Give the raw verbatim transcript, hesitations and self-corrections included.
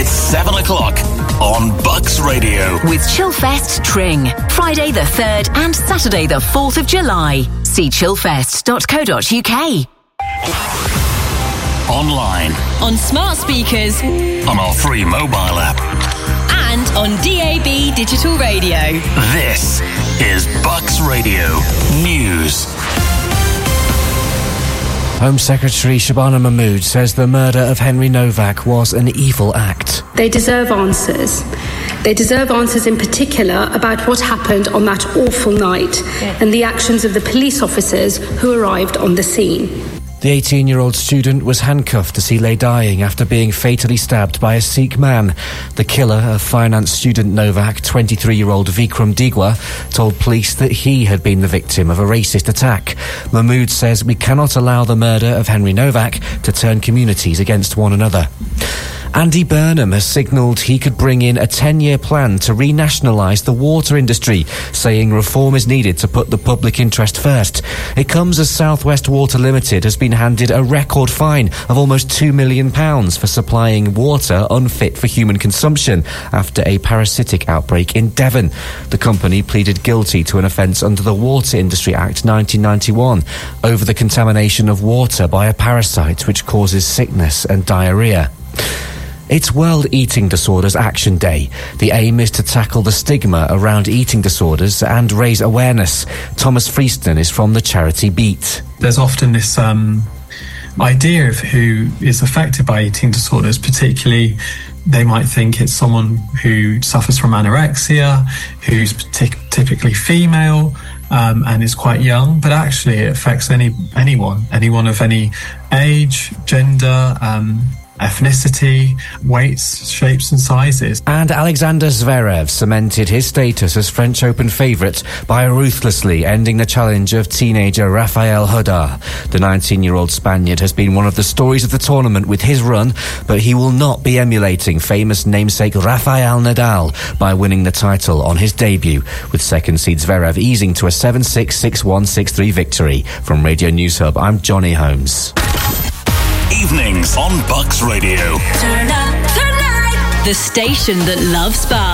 It's seven o'clock on Bucks Radio. With Chillfest Tring. Friday the third and Saturday the fourth of July. See chillfest dot co dot uk. Online. On smart speakers. On our free mobile app. And on D A B digital radio. This is Bucks Radio News. Home Secretary Shabana Mahmood says the murder of Henry Novak was an evil act. They deserve answers. They deserve answers in particular about what happened on that awful night and the actions of the police officers who arrived on the scene. The eighteen-year-old student was handcuffed as he lay dying after being fatally stabbed by a Sikh man. The killer of finance student Novak, twenty-three-year-old Vikram Digwa, told police that he had been the victim of a racist attack. Mahmood says we cannot allow the murder of Henry Novak to turn communities against one another. Andy Burnham has signalled he could bring in a ten-year plan to renationalise the water industry, saying reform is needed to put the public interest first. It comes as South West Water Limited has been handed a record fine of almost two million pounds for supplying water unfit for human consumption after a parasitic outbreak in Devon. The company pleaded guilty to an offence under the Water Industry Act nineteen ninety-one over the contamination of water by a parasite which causes sickness and diarrhoea. It's World Eating Disorders Action Day. The aim is to tackle the stigma around eating disorders and raise awareness. Thomas Freeston is from the charity Beat. There's often this um, idea of who is affected by eating disorders, particularly they might think it's someone who suffers from anorexia, who's t- typically female, um, and is quite young, but actually it affects any anyone, anyone of any age, gender, um, ethnicity, weights, shapes and sizes. And Alexander Zverev cemented his status as French Open favourite by ruthlessly ending the challenge of teenager Rafael Nadal. The nineteen-year-old Spaniard has been one of the stories of the tournament with his run, but he will not be emulating famous namesake Rafael Nadal by winning the title on his debut, with second seed Zverev easing to a seven six, six one, six three victory. From Radio News Hub, I'm Johnny Holmes. Evenings on Bucks Radio. Turn up the night. The station that loves Spa.